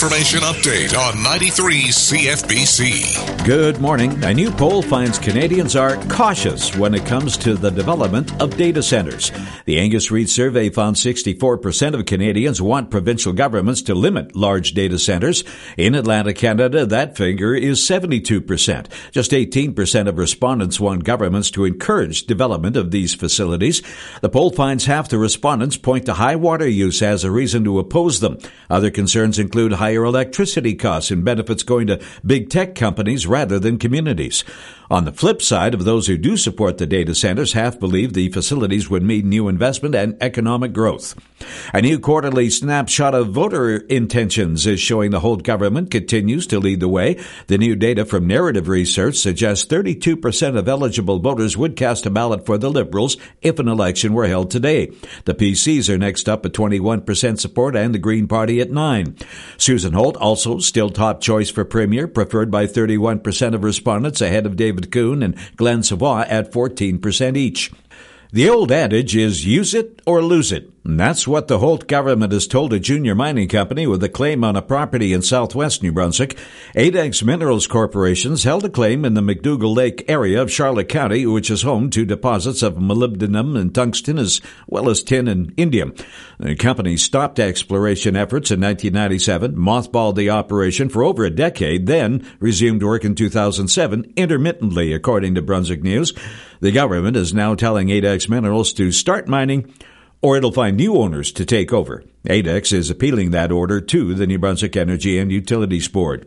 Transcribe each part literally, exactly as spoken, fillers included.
information update on ninety-three C F B C. Good morning. A new poll finds Canadians are cautious when it comes to the development of data centers. The Angus Reid survey found sixty-four percent of Canadians want provincial governments to limit large data centers. In Atlantic Canada, that figure is seventy-two percent. Just eighteen percent of respondents want governments to encourage development of these facilities. The poll finds half the respondents point to high water use as a reason to oppose them. Other concerns include higher electricity costs and benefits going to big tech companies rather than communities. On the flip side of those who do support the data centers, half believe the facilities would mean new investment and economic growth. A new quarterly snapshot of voter intentions is showing the Holt government continues to lead the way. The new data from Narrative Research suggests thirty-two percent of eligible voters would cast a ballot for the Liberals if an election were held today. The P Cs are next up at twenty-one percent support and the Green Party at nine. Susan Holt also still top choice for Premier, preferred by thirty-one percent of respondents, ahead of David Kuhn and Glenn Savoy at fourteen percent each. The old adage is use it or lose it. And that's what the Holt government has told a junior mining company with a claim on a property in southwest New Brunswick. Adex Minerals Corporation's held a claim in the McDougall Lake area of Charlotte County, which is home to deposits of molybdenum and tungsten as well as tin and indium. The company stopped exploration efforts in nineteen ninety-seven, mothballed the operation for over a decade, then resumed work in two thousand seven, intermittently, according to Brunswick News. The government is now telling Adex Minerals to start mining, or it'll find new owners to take over. Adex is appealing that order to the New Brunswick Energy and Utilities Board.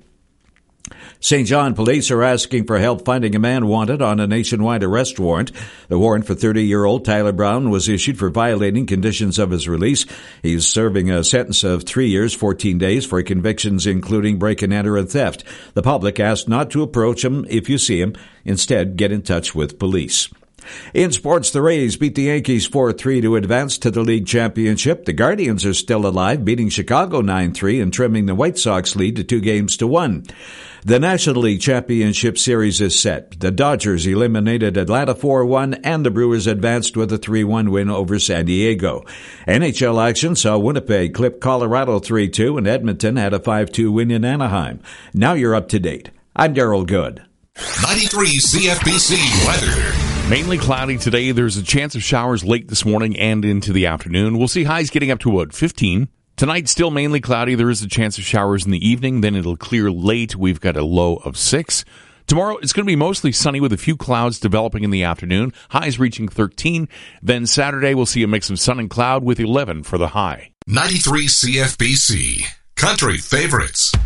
Saint John police are asking for help finding a man wanted on a nationwide arrest warrant. The warrant for thirty-year-old Tyler Brown was issued for violating conditions of his release. He's serving a sentence of three years, fourteen days for convictions including break-and-enter and theft. The public asked not to approach him if you see him. Instead, get in touch with police. In sports, the Rays beat the Yankees four three to advance to the league championship. The Guardians are still alive, beating Chicago nine three and trimming the White Sox lead to two games to one. The National League Championship Series is set. The Dodgers eliminated Atlanta four one, and the Brewers advanced with a three one win over San Diego. N H L action saw Winnipeg clip Colorado three two, and Edmonton had a five two win in Anaheim. Now you're up to date. I'm Darrell Good. ninety-three C F B C weather. Mainly cloudy today. There's a chance of showers late this morning and into the afternoon. We'll see highs getting up to about fifteen. Tonight, still mainly cloudy. There is a chance of showers in the evening. Then it'll clear late. We've got a low of six. Tomorrow, it's going to be mostly sunny with a few clouds developing in the afternoon. Highs reaching thirteen. Then Saturday, we'll see a mix of sun and cloud with eleven for the high. ninety-three C F B C. Country favorites.